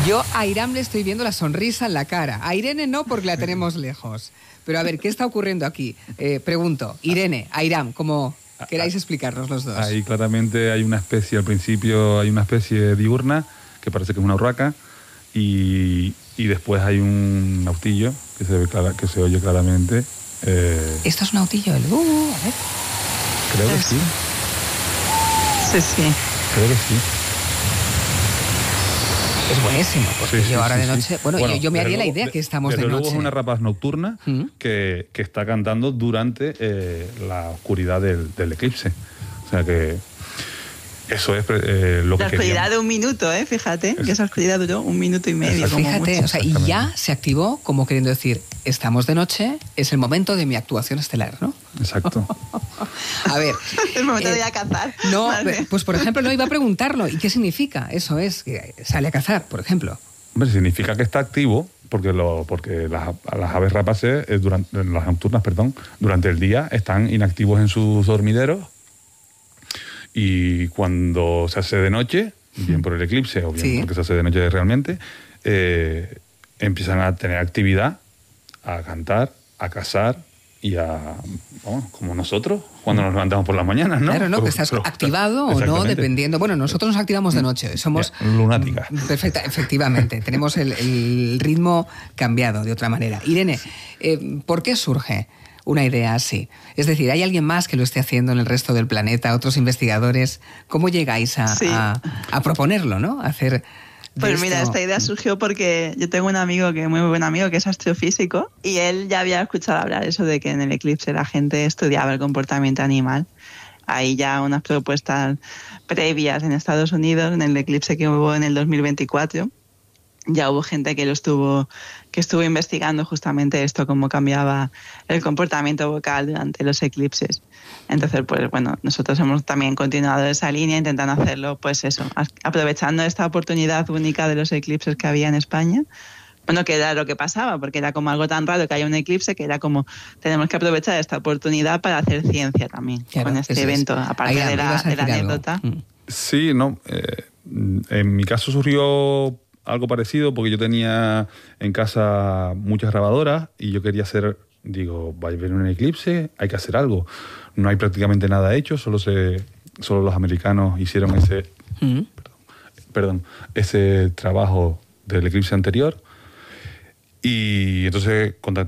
Yo a Irán le estoy viendo la sonrisa en la cara. A Irene no, porque la tenemos lejos. Pero a ver, ¿qué está ocurriendo aquí? Pregunto, Irene, a Irán, como queráis explicarnos los dos. Ahí claramente hay una especie, al principio hay una especie diurna, que parece que es una urraca, y después hay un nautillo que se oye claramente. ¿Esto es un nautillo? A ver. Creo que sí. Sí. Creo que sí. Es buenísimo, porque yo ahora de noche... Bueno, yo me haría la idea que estamos de noche. Luego es una rapaz nocturna que está cantando durante la oscuridad del eclipse. O sea que eso es lo que la oscuridad de un minuto, fíjate, que esa oscuridad duró 1 minuto y medio. Fíjate, o sea, y ya se activó como queriendo decir, estamos de noche, es el momento de mi actuación estelar, ¿no? Exacto. A ver... el momento de ir a cazar. No, pues por ejemplo, no iba a preguntarlo. ¿Y qué significa? Eso es, que sale a cazar, por ejemplo. Hombre, significa que está activo, porque las aves rapaces, las nocturnas, durante el día están inactivos en sus dormideros. Y cuando se hace de noche, bien por el eclipse o bien porque se hace de noche realmente, empiezan a tener actividad, a cantar, a cazar y como nosotros, cuando nos levantamos por las mañanas, ¿no? Claro, ¿no? Que estás activado o no, dependiendo. Bueno, nosotros nos activamos de noche, somos... lunáticas. Efectivamente, tenemos el ritmo cambiado de otra manera. Irene, ¿por qué surge una idea así? Es decir, ¿hay alguien más que lo esté haciendo en el resto del planeta, otros investigadores? ¿Cómo llegáis a proponerlo, ¿no? A hacer... Pues mira, esta idea surgió porque yo tengo un amigo, muy buen amigo, que es astrofísico, y él ya había escuchado hablar eso de que en el eclipse la gente estudiaba el comportamiento animal. Hay ya unas propuestas previas en Estados Unidos, en el eclipse que hubo en el 2024, ya hubo gente que estuvo investigando justamente esto, cómo cambiaba el comportamiento vocal durante los eclipses. Entonces, pues bueno, nosotros hemos también continuado esa línea, intentando hacerlo, pues eso, aprovechando esta oportunidad única de los eclipses que había en España. Bueno, que era lo que pasaba, porque era como algo tan raro que haya un eclipse, que era como, tenemos que aprovechar esta oportunidad para hacer ciencia también, con este evento, aparte de la anécdota. Sí, no, en mi caso surgió algo parecido, porque yo tenía en casa muchas grabadoras y yo quería hacer, va a haber un eclipse, hay que hacer algo. No hay prácticamente nada hecho, solo los americanos hicieron ese trabajo del eclipse anterior. Y entonces contacté